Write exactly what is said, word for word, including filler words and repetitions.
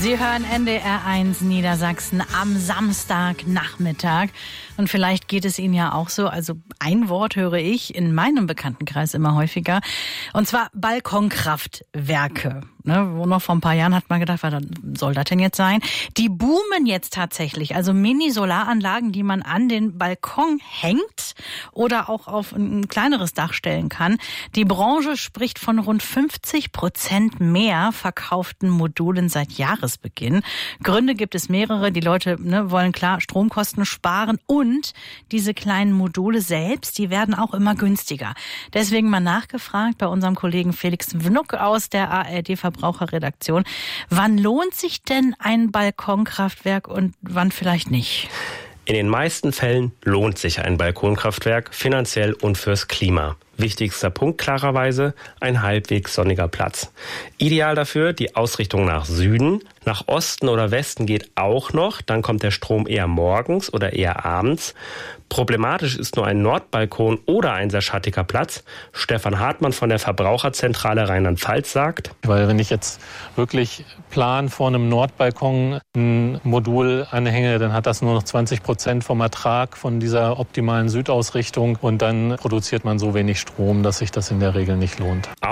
Sie hören N D R eins Niedersachsen am Samstagnachmittag. Und vielleicht geht es Ihnen ja auch so. Also ein Wort höre ich in meinem Bekanntenkreis immer häufiger. Und zwar Balkonkraftwerke. Ne, wo noch vor ein paar Jahren hat man gedacht, was soll das denn jetzt sein? Die boomen jetzt tatsächlich. Also Mini-Solaranlagen, die man an den Balkon hängt oder auch auf ein kleineres Dach stellen kann. Die Branche spricht von rund fünfzig Prozent mehr verkauften Modulen seit Jahresbeginn. Gründe gibt es mehrere. Die Leute ne, wollen klar Stromkosten sparen und diese kleinen Module selbst, die werden auch immer günstiger. Deswegen mal nachgefragt bei unserem Kollegen Felix Wnuck aus der A R D Verbraucherredaktion. Wann lohnt sich denn ein Balkonkraftwerk und wann vielleicht nicht? In den meisten Fällen lohnt sich ein Balkonkraftwerk finanziell und fürs Klima. Wichtigster Punkt klarerweise, ein halbwegs sonniger Platz. Ideal dafür die Ausrichtung nach Süden. Nach Osten oder Westen geht auch noch, dann kommt der Strom eher morgens oder eher abends. Problematisch ist nur ein Nordbalkon oder ein sehr schattiger Platz. Stefan Hartmann von der Verbraucherzentrale Rheinland-Pfalz sagt: Weil wenn ich jetzt wirklich plan vor einem Nordbalkon ein Modul anhänge, dann hat das nur noch zwanzig Prozent vom Ertrag von dieser optimalen Südausrichtung und dann produziert man so wenig Strom, dass sich das in der Regel nicht lohnt.